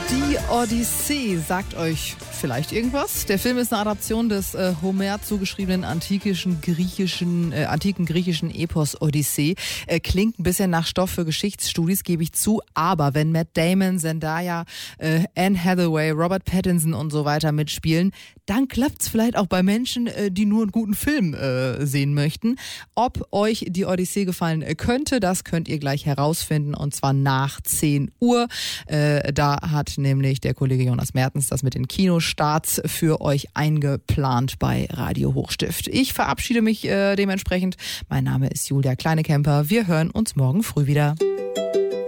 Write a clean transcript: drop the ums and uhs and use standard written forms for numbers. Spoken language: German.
Die Odyssee sagt euch vielleicht irgendwas. Der Film ist eine Adaption des Homer zugeschriebenen antiken griechischen Epos Odyssee. Klingt ein bisschen nach Stoff für Geschichtsstudies, gebe ich zu. Aber wenn Matt Damon, Zendaya, Anne Hathaway, Robert Pattinson und so weiter mitspielen, dann klappt's vielleicht auch bei Menschen, die nur einen guten Film sehen möchten. Ob euch die Odyssee gefallen könnte, das könnt ihr gleich herausfinden, und zwar nach 10 Uhr. Da hat nämlich der Kollege Jonas Mertens das mit den Kinostarts für euch eingeplant bei Radio Hochstift. Ich verabschiede mich dementsprechend. Mein Name ist Julia Kleinekemper. Wir hören uns morgen früh wieder.